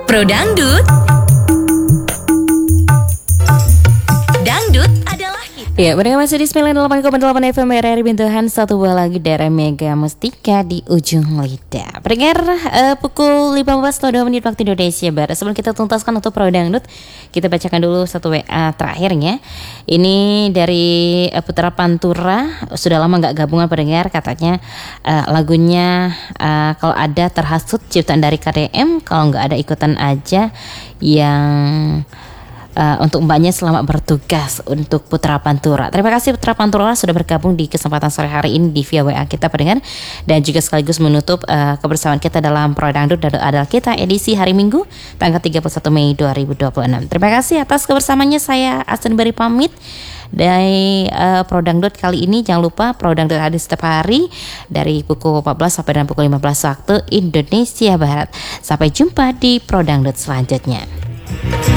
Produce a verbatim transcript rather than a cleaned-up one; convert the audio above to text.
Pro Dangdut. Dangdut adalah kita. Ya, mereka masih di sembilan puluh delapan koma delapan F M R R I Bintuhan. Satu buah lagi dari Mega Mustika di ujung lidah. Pendengar, uh, pukul lima belas dua menit waktu Indonesia Barat. Sebelum kita tuntaskan untuk Pro Dangdut, kita bacakan dulu satu W A terakhirnya. Ini dari uh, Putra Pantura. Sudah lama gak gabungan pendengar. Katanya uh, lagunya uh, kalau ada terhasut ciptaan dari K D M. Kalau gak ada ikutan aja. Yang Uh, untuk mbaknya selamat bertugas untuk Putra Pantura. Terima kasih Putra Pantura sudah bergabung di kesempatan sore hari ini di via W A kita pendengar, dan juga sekaligus menutup uh, kebersamaan kita dalam Pro Dangdut dan adalah kita edisi hari Minggu tanggal tiga puluh satu Mei dua ribu dua puluh enam. Terima kasih atas kebersamaannya. Saya Asen Beri pamit dari uh, Pro Dangdut kali ini. Jangan lupa Pro Dangdut hadir setiap hari dari pukul empat belas sampai dengan pukul lima belas waktu Indonesia Barat. Sampai jumpa di Pro Dangdut selanjutnya.